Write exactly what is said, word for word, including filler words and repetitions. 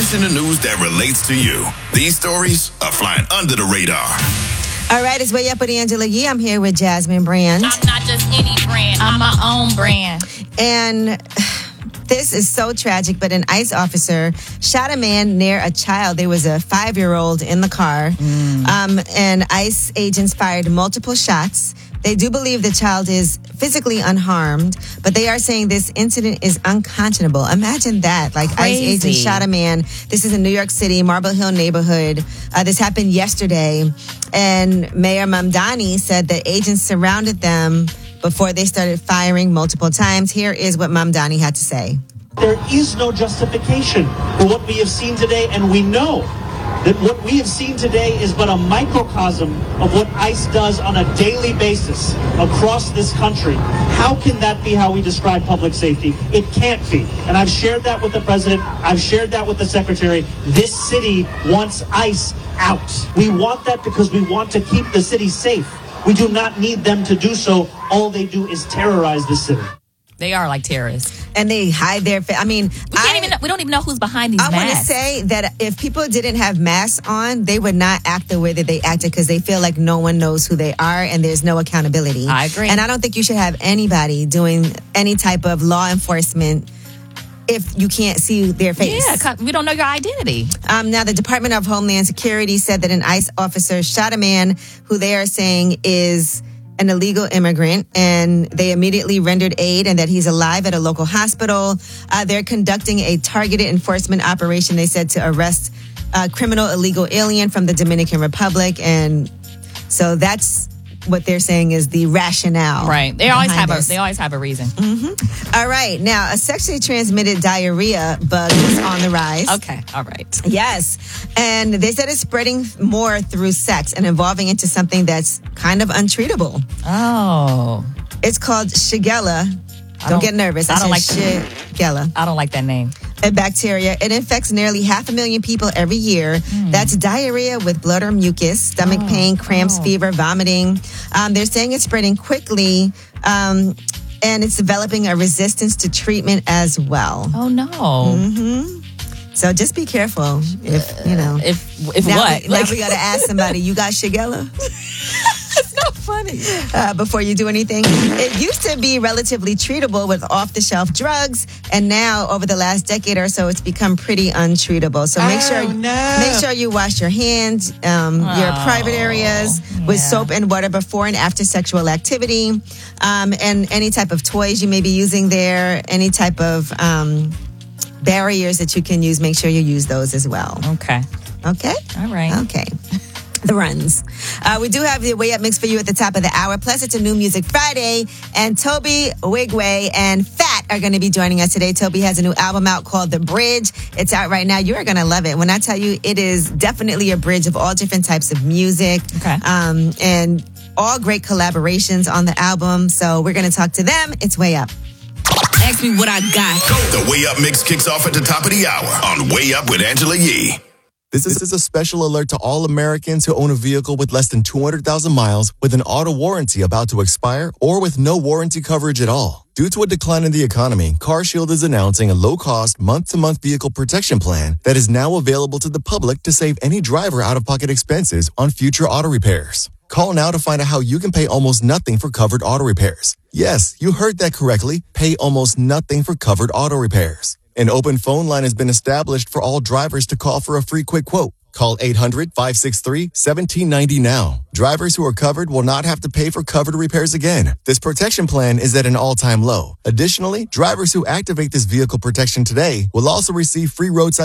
stories in the news that relates to you. These stories are flying under the radar. All right, it's Way Up with Angela Yee. I'm here with Jasmine Brand. I'm not just any brand. I'm my own brand. And this is so tragic, but an ICE officer shot a man near a child. There was a five-year-old in the car, mm. um, and ICE agents fired multiple shots. They do believe the child is physically unharmed, but they are saying this incident is unconscionable. Imagine that. Like, Crazy. ICE agents shot a man. This is in New York City, Marble Hill neighborhood. Uh, this happened yesterday. And Mayor Mamdani said the agents surrounded them before they started firing multiple times. Here is what Mamdani had to say. There is no justification for what we have seen today, and we know that what we have seen today is but a microcosm of what ICE does on a daily basis across this country. How can that be how we describe public safety? It can't be. And I've shared that with the president. I've shared that with the secretary. This city wants ICE out. We want that because we want to keep the city safe. We do not need them to do so. All they do is terrorize the city. They are like terrorists. And they hide their face. I mean, we can't I, even know, we don't even know who's behind these I masks. I want to say that if people didn't have masks on, they would not act the way that they acted because they feel like no one knows who they are and there's no accountability. I agree. And I don't think you should have anybody doing any type of law enforcement if you can't see their face. Yeah, we don't know your identity. Um, now, the Department of Homeland Security said that an ICE officer shot a man who they are saying is an illegal immigrant, and they immediately rendered aid and that he's alive at a local hospital. Uh, they're conducting a targeted enforcement operation, they said, to arrest a criminal illegal alien from the Dominican Republic. And so that's what they're saying is the rationale. Right. They always have this. a they always have a reason. Mm-hmm. All right. Now, a sexually transmitted diarrhea bug is on the rise. Okay. All right. Yes. And they said it's spreading more through sex and evolving into something that's kind of untreatable. Oh. It's called Shigella. Don't, don't get nervous. I, I don't like Shigella. I don't like that name. A bacteria. It infects nearly half a million people every year. Mm. That's diarrhea with blood or mucus, stomach oh, pain, cramps, oh. fever, vomiting. Um, they're saying it's spreading quickly, um, and it's developing a resistance to treatment as well. Oh, no. Mm-hmm. So just be careful. If, you know. If, if now what? We, like, now we got to ask somebody, you got Shigella? It's not funny. Uh, before you do anything. It used to be relatively treatable with off-the-shelf drugs, and now over the last decade or so, it's become pretty untreatable. So make oh, sure no. make sure you wash your hands, um, oh, your private areas yeah. with soap and water before and after sexual activity, um, and any type of toys you may be using there, any type of um, barriers that you can use. Make sure you use those as well. Okay. Okay. All right. Okay. The runs. Uh, we do have the Way Up mix for you at the top of the hour. Plus, it's a new Music Friday. And Toby Wigway and Fat are going to be joining us today. Toby has a new album out called The Bridge. It's out right now. You are going to love it. When I tell you, it is definitely a bridge of all different types of music. Okay. Um, and all great collaborations on the album. So we're going to talk to them. It's Way Up. Ask me what I got. The Way Up mix kicks off at the top of the hour on Way Up with Angela Yee. This is, this is a special alert to all Americans who own a vehicle with less than two hundred thousand miles with an auto warranty about to expire or with no warranty coverage at all. Due to a decline in the economy, CarShield is announcing a low-cost, month-to-month vehicle protection plan that is now available to the public to save any driver out-of-pocket expenses on future auto repairs. Call now to find out how you can pay almost nothing for covered auto repairs. Yes, you heard that correctly. Pay almost nothing for covered auto repairs. An open phone line has been established for all drivers to call for a free quick quote. Call eight hundred, five six three, one seven nine zero now. Drivers who are covered will not have to pay for covered repairs again. This protection plan is at an all-time low. Additionally, drivers who activate this vehicle protection today will also receive free roadside